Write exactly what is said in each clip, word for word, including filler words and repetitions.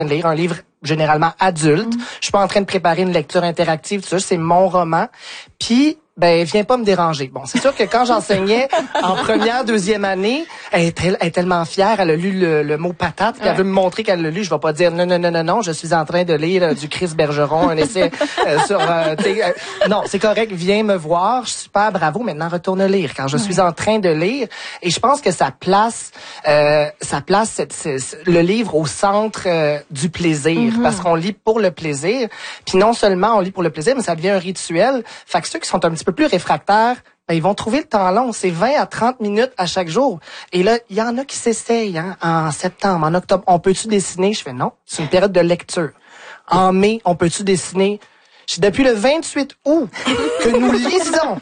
de lire un livre généralement adulte. Mm. Je suis pas en train de préparer une lecture interactive, tout ça, c'est mon roman. Puis ben viens pas me déranger. Bon, c'est sûr que quand j'enseignais en première, deuxième année, elle est, elle est tellement fière, elle a lu le, le mot patate, puis ouais. Elle veut me montrer qu'elle l'a lu. Je vais pas dire non non non non non, je suis en train de lire euh, du Chris Bergeron, un essai euh, sur euh, euh, non, c'est correct, viens me voir, super, bravo, maintenant retourne lire quand je suis ouais. en train de lire. Et je pense que ça place euh, ça place cette, cette, le livre au centre euh, du plaisir mm-hmm. parce qu'on lit pour le plaisir. Puis non seulement on lit pour le plaisir, mais ça devient un rituel. Fait que ceux qui sont un petit peu plus réfractaires, ben, ils vont trouver le temps long. C'est vingt à trente minutes à chaque jour. Et là, il y en a qui s'essayent hein, en septembre, en octobre. On peut-tu dessiner? Je fais non. C'est une période de lecture. En mai, on peut-tu dessiner? Je dis, depuis le vingt-huit août que nous lisons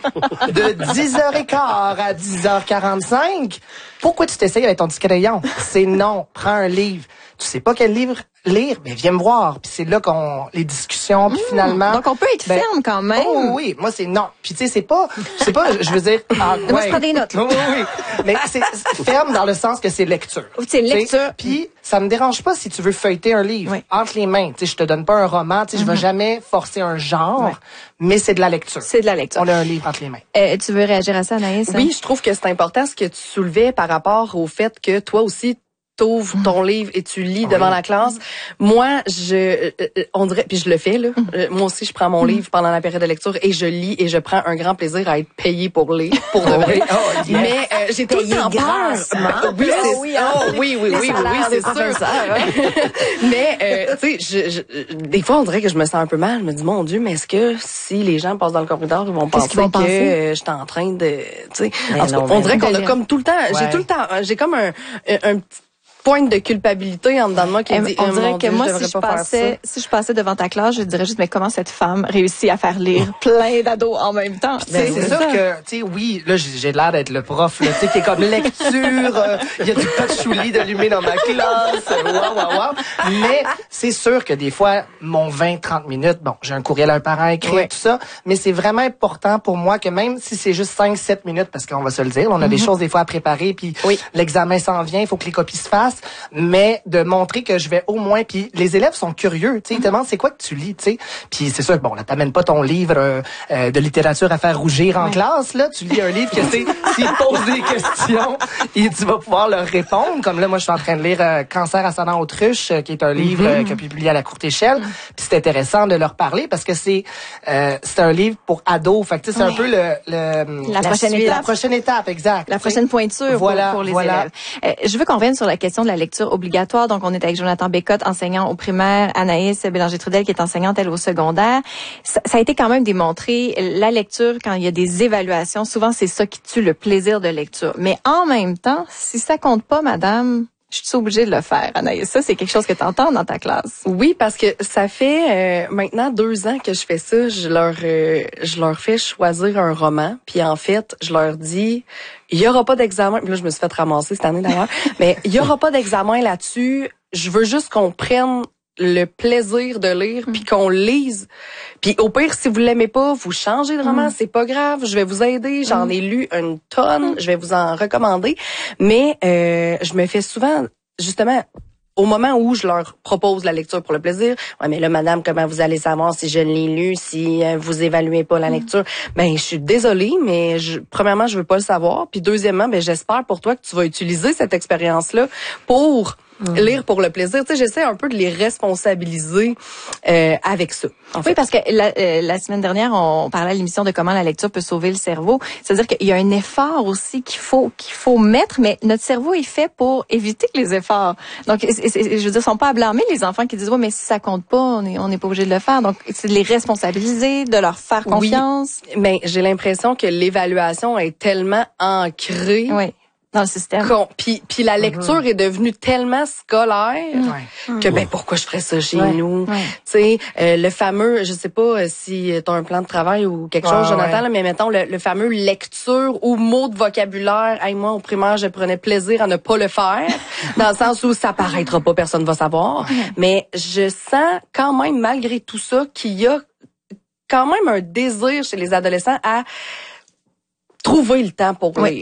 de dix heures quinze à dix heures quarante-cinq, pourquoi tu t'essayes avec ton petit crayon? C'est non. Prends un livre. Tu sais pas quel livre lire, ben viens me voir. Puis c'est là qu'on les discussions, puis mmh, finalement. Donc on peut être ben, ferme quand même. Oh oui, moi c'est non. Puis tu sais c'est pas, c'est pas, je veux dire. Ah, ouais. Moi je prends des notes. Oui, oui, oui. Mais c'est ferme dans le sens que c'est lecture. C'est lecture. Puis ça me dérange pas si tu veux feuilleter un livre oui. entre les mains. Tu sais, je te donne pas un roman. Tu sais, mmh. je vais jamais forcer un genre, ouais. mais c'est de la lecture. C'est de la lecture. On a un livre entre les mains. Euh, tu veux réagir à ça, Anaïs? Oui, je trouve que c'est important ce que tu soulevais par rapport au fait que toi aussi t'ouvres ton livre et tu lis oui. devant la classe. Moi, je, euh, on dirait, puis je le fais là. Euh, moi aussi, je prends mon livre pendant la période de lecture et je lis et je prends un grand plaisir à être payé pour lire, pour de vrai. Oh, yes. Mais euh, j'ai tout le temps peur. Oui, c'est oui, oh, oui, oui, oui, oui, oui, c'est sûr. Ça, ouais. Mais euh, tu sais, je, je, des fois, on dirait que je me sens un peu mal. Je me dis, mon Dieu, mais est-ce que si les gens passent dans le corridor, ils vont penser vont que euh, je suis en train de, tu sais, on dirait qu'on a comme tout le temps, ouais. j'ai tout le temps, j'ai comme un, un, un petit pointe de culpabilité en dedans de moi qui euh, dit on euh, dirait mon que Dieu, moi je si je pas passais si je passais devant ta classe je dirais juste mais comment cette femme réussit à faire lire plein d'ados en même temps. Ben, c'est sûr que tu sais oui là j'ai l'air d'être le prof là tu sais qui est comme lecture il euh, y a du patchouli d'allumé dans ma classe waouh waouh waouh mais c'est sûr que des fois mon vingt trente minutes bon j'ai un courriel à un parent écrit ouais. tout ça mais c'est vraiment important pour moi que même si c'est juste cinq sept minutes parce qu'on va se le dire on a mm-hmm. des choses des fois à préparer puis oui. l'examen s'en vient il faut que les copies se fassent mais de montrer que je vais au moins puis les élèves sont curieux, tu sais, ils te demandent c'est quoi que tu lis, tu sais. Puis c'est sûr bon, là t'amènes pas ton livre euh, euh, de littérature à faire rougir en ouais. classe là, tu lis un livre que c'est s'ils posent des questions et tu vas pouvoir leur répondre comme là moi je suis en train de lire euh, Cancer ascendant autruche euh, qui est un livre mm-hmm. euh, qui a publié à la courte échelle. Mm-hmm. Puis c'est intéressant de leur parler parce que c'est euh, c'est un livre pour ados, fait que tu sais c'est ouais. un peu le, le la, la prochaine suite, étape, la prochaine étape exact. La prochaine pointure voilà, pour, pour les voilà. élèves. Euh, je veux qu'on revienne sur la question de la lecture obligatoire. Donc, on est avec Jonathan Bécotte, enseignant au primaire, Anaïs Bélanger-Trudel, qui est enseignante, elle, au secondaire. Ça, ça a été quand même démontré, la lecture, quand il y a des évaluations, souvent, c'est ça qui tue le plaisir de lecture. Mais en même temps, si ça compte pas, madame, je suis obligée de le faire, Anaïs. Ça, c'est quelque chose que tu entends dans ta classe. Oui, parce que ça fait euh, maintenant deux ans que je fais ça. Je leur, euh, je leur fais choisir un roman. Puis en fait, je leur dis, il y aura pas d'examen. Puis là, je me suis fait ramasser cette année d'ailleurs. Mais il y aura pas d'examen là-dessus. Je veux juste qu'on prenne le plaisir de lire puis qu'on lise. Puis au pire, si vous l'aimez pas, vous changez de roman, mm. c'est pas grave, je vais vous aider, j'en mm. ai lu une tonne, mm. je vais vous en recommander, mais euh, je me fais souvent justement au moment où je leur propose la lecture pour le plaisir, ouais mais là madame, comment vous allez savoir si je l'ai lu, si euh, vous évaluez pas la lecture? Ben je suis désolée, mais je, premièrement, je veux pas le savoir, puis deuxièmement, ben j'espère pour toi que tu vas utiliser cette expérience-là pour Mmh. lire pour le plaisir. Tu sais, j'essaie un peu de les responsabiliser euh, avec ça. Oui, fait. Parce que la, euh, la semaine dernière, on parlait à l'émission de comment la lecture peut sauver le cerveau. C'est-à-dire qu'il y a un effort aussi qu'il faut qu'il faut mettre, mais notre cerveau est fait pour éviter les efforts. Donc, c'est, c'est, je veux dire, ils sont pas à blâmer les enfants qui disent ouais, mais si ça compte pas, on est on n'est pas obligé de le faire. Donc, c'est de les responsabiliser, de leur faire confiance. Oui, mais j'ai l'impression que l'évaluation est tellement ancrée. Oui. Dans le système. Puis, puis la lecture mm-hmm. est devenue tellement scolaire mm-hmm. que ben pourquoi je ferais ça chez ouais. nous. Ouais. Tu sais, euh, le fameux, je sais pas si tu as un plan de travail ou quelque chose, ah, Jonathan, ouais. là, mais mettons le, le fameux lecture ou mot de vocabulaire. Hey, moi, au primaire, je prenais plaisir à ne pas le faire, dans le sens où ça paraîtra pas, personne va savoir. Mm-hmm. Mais je sens quand même, malgré tout ça, qu'il y a quand même un désir chez les adolescents à trouver le temps pour oui. lire.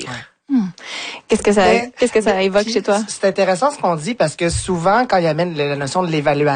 Hmm. Qu'est-ce que ça, Mais, qu'est-ce que ça évoque chez toi? C'est intéressant ce qu'on dit parce que souvent, quand il amène la notion de l'évaluation,